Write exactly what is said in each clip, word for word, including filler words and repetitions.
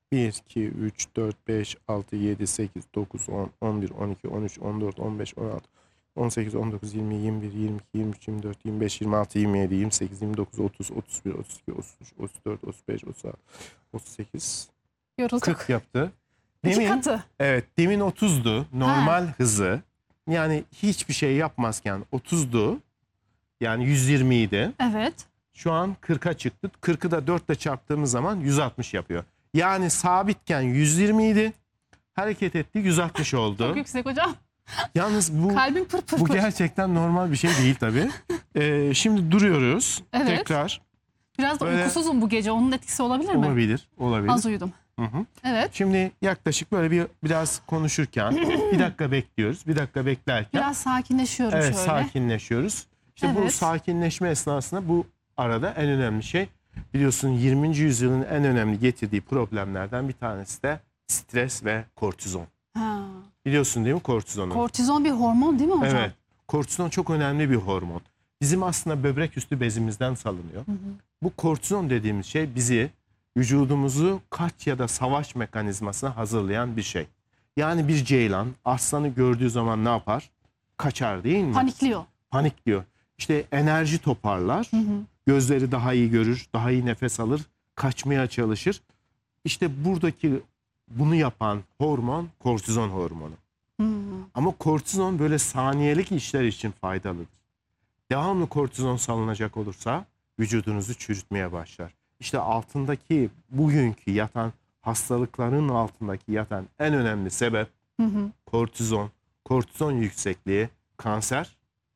bir, iki, üç, dört, beş, altı, yedi, sekiz, dokuz, on, on bir, on iki, on üç, on dört, on beş, on altı, on sekiz, on dokuz, yirmi, yirmi bir, yirmi iki, yirmi üç, yirmi dört, yirmi beş, yirmi altı, yirmi yedi, yirmi sekiz, yirmi dokuz, otuz, otuz bir, otuz iki, otuz üç, otuz dört, otuz beş, otuz altı, otuz sekiz, Yorulduk. kırk yaptı. İki Demin, katı. evet, demin otuzdu normal ha. hızı. Yani hiçbir şey yapmazken otuzdu. Yani yüz yirmi idi. Evet. Şu an kırka çıktı. kırkı da dört ile çarptığımız zaman yüz altmış yapıyor. Yani sabitken yüz yirmi idi. Hareket etti, yüz altmış oldu. Çok yüksek hocam. Yalnız bu kalbim pır pır bu pır. gerçekten normal bir şey değil tabii. Ee, şimdi duruyoruz. Evet. Tekrar. Biraz da Böyle... uykusuzum bu gece. Onun etkisi olabilir mi? Olabilir. Olabilir. Az uyudum. Hı hı. Evet. Şimdi yaklaşık böyle bir biraz konuşurken bir dakika bekliyoruz. Bir dakika beklerken. Biraz sakinleşiyorum evet, şöyle. sakinleşiyoruz. İşte evet. Bu sakinleşme esnasında bu arada en önemli şey, biliyorsun yirminci yüzyılın en önemli getirdiği problemlerden bir tanesi de stres ve kortizon. Ha. Biliyorsun değil mi kortizonu? Kortizon bir hormon değil mi hocam? Evet. Kortizon çok önemli bir hormon. Bizim aslında böbrek üstü bezimizden salınıyor. Hı hı. Bu kortizon dediğimiz şey bizi, vücudumuzu kaç ya da savaş mekanizmasına hazırlayan bir şey. Yani bir ceylan aslanı gördüğü zaman ne yapar? Kaçar değil mi? Panikliyor. Panikliyor. İşte enerji toparlar. Hı hı. Gözleri daha iyi görür, daha iyi nefes alır, kaçmaya çalışır. İşte buradaki bunu yapan hormon kortizon hormonu. Hı hı. Ama kortizon böyle saniyelik işler için faydalıdır. Devamlı kortizon salınacak olursa vücudunuzu çürütmeye başlar. İşte altındaki bugünkü yatan hastalıkların altındaki yatan en önemli sebep hı hı. kortizon. Kortizon yüksekliği kanser,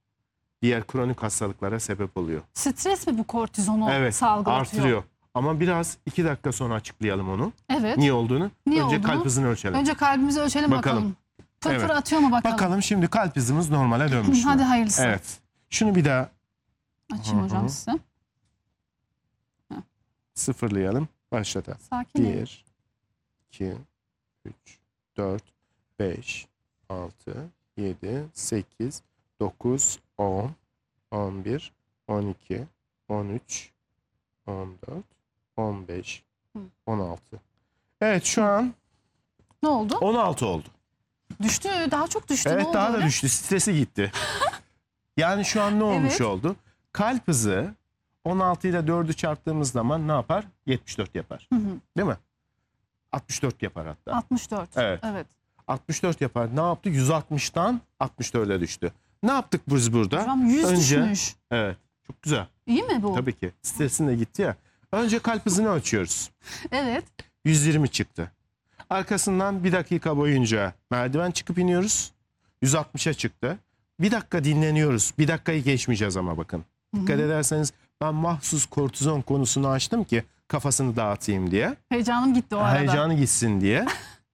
diğer kronik hastalıklara sebep oluyor. Stres mi bu kortizonu evet, salgılatıyor? Artırıyor. Ama biraz iki dakika sonra açıklayalım onu. Evet. Niye olduğunu. Niye Önce olduğunu? kalp hızını ölçelim. Önce kalbimizi ölçelim bakalım. bakalım. Pır evet. pır atıyor mu bakalım. Bakalım şimdi kalp hızımız normale dönmüş mü? Hadi hayırlısı. Evet. Şunu bir daha açayım Hı -hı. hocam size. Sıfırlayalım. Başlatalım. Sakin. bir, iki, üç, dört, beş, altı, yedi, sekiz, dokuz, on, on bir, on iki, on üç, on dört, on beş, on altı. Evet şu an ne oldu? on altı oldu. Düştü, daha çok düştü. Evet, ne daha oldu da öyle? düştü. Stresi gitti. Yani şu an ne olmuş evet. oldu? Kalp hızı on altı ile dördü çarptığımız zaman ne yapar? yetmiş dört yapar. Hı hı. Değil mi? altmış dört yapar hatta. altmış dört. Evet. evet. altmış dört yapar. Ne yaptı? yüz altmıştan altmış dörde düştü. Ne yaptık biz burada? Hocam yüz Önce, düşmüş. Evet. Çok güzel. İyi mi bu? Tabii ki. Stresin de gitti ya. Önce kalp hızını ölçüyoruz. Evet. yüz yirmi çıktı. Arkasından bir dakika boyunca merdiven çıkıp iniyoruz. yüz altmışa çıktı. Bir dakika dinleniyoruz. Bir dakikayı geçmeyeceğiz ama bakın. Hı -hı. Dikkat ederseniz ben mahsus kortizon konusunu açtım ki kafasını dağıtayım diye. Heyecanım gitti o arada. Heyecanı gitsin diye.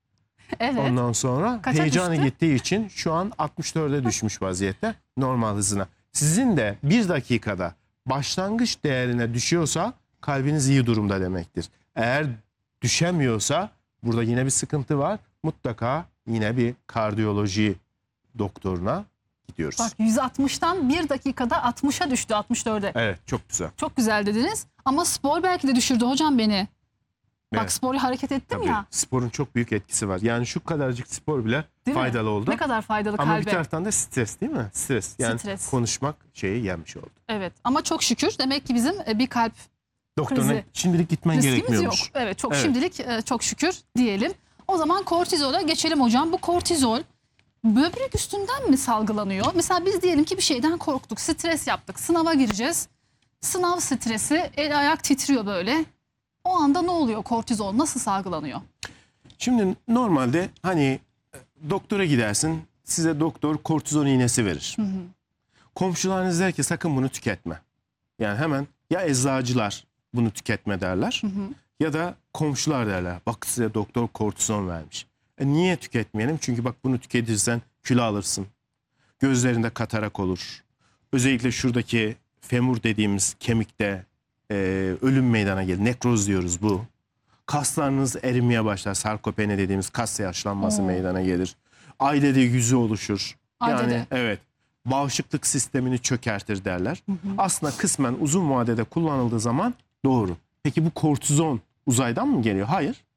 evet. Ondan sonra Kaça heyecanı düştü? gittiği için şu an altmış dörde düşmüş vaziyette normal hızına. Sizin de bir dakikada başlangıç değerine düşüyorsa kalbiniz iyi durumda demektir. Eğer düşemiyorsa burada yine bir sıkıntı var. Mutlaka yine bir kardiyoloji doktoruna gidiyoruz. Bak yüz altmıştan bir dakikada altmışa düştü, altmış dörde. Evet, çok güzel. Çok güzel dediniz ama spor belki de düşürdü hocam beni. Bak evet. Sporu hareket ettim Tabii, ya. Sporun çok büyük etkisi var. Yani şu kadarcık spor bile değil faydalı mi? oldu. Ne kadar faydalı ama kalbe. bir taraftan da stres değil mi? Stres. Yani stres. konuşmak şeyi yenmiş oldu. Evet ama çok şükür demek ki bizim bir kalp doktoruna krizi şimdilik gitmen gerekmiyormuş. Yok. Evet çok evet. şimdilik çok şükür diyelim. O zaman kortizola geçelim hocam. Bu kortizol böbrek üstünden mi salgılanıyor? Mesela biz diyelim ki bir şeyden korktuk, stres yaptık, sınava gireceğiz. Sınav stresi, el ayak titriyor böyle. O anda ne oluyor kortizol? Nasıl salgılanıyor? Şimdi normalde hani doktora gidersin, size doktor kortizon iğnesi verir. Hı hı. Komşularınız der ki sakın bunu tüketme. Yani hemen ya eczacılar bunu tüketme derler. Hı hı. Ya da komşular derler. Bak size doktor kortizon vermiş. E niye tüketmeyelim? Çünkü bak bunu tüketirsen kilo alırsın. Gözlerinde katarak olur. Özellikle şuradaki femur dediğimiz kemikte e, ölüm meydana gelir. Nekroz diyoruz bu. Kaslarınız erimeye başlar. Sarkopene dediğimiz kas yaşlanması Oo. meydana gelir. Ailede yüzü oluşur. Ailede. Yani evet. Bağışıklık sistemini çökertir derler. Hı hı. Aslında kısmen uzun vadede kullanıldığı zaman doğru. Peki bu kortizon uzaydan mı geliyor? Hayır.